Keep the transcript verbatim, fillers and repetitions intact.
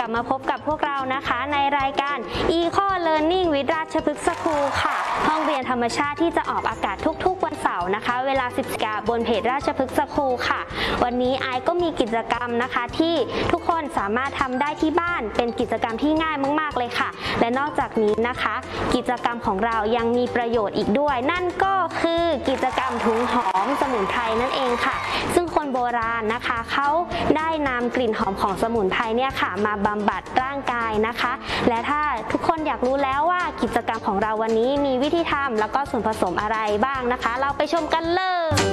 บมาพบกับพวกเรานะคะในรายการ Eco Learning with ราชพฤกษ์สคูลค่ะห้องเรียนธรรมชาติที่จะออกอากาศทุกๆวันเสาร์นะคะเวลา สิบ นาฬิกาบนเพจราชพฤกษ์สคูลค่ะวันนี้ไอก็มีกิจกรรมนะคะที่ทุกคนสามารถทำได้ที่บ้านเป็นกิจกรรมที่ง่ายมากๆเลยค่ะและนอกจากนี้นะคะกิจกรรมของเรายังมีประโยชน์อีกด้วยนั่นก็คือกิจกรรมถุงหอมสมุนไพรนั่นเองค่ะซึ่งคนโบราณนะคะเขาได้นำกลิ่นหอมของสมุนไพรเนี่ยค่ะมาบำบัดร่างกายนะคะและถ้าทุกคนอยากรู้แล้วว่ากิจกรรมของเราวันนี้มีวิธีทำแล้วก็ส่วนผสมอะไรบ้างนะคะเราไปชมกันเล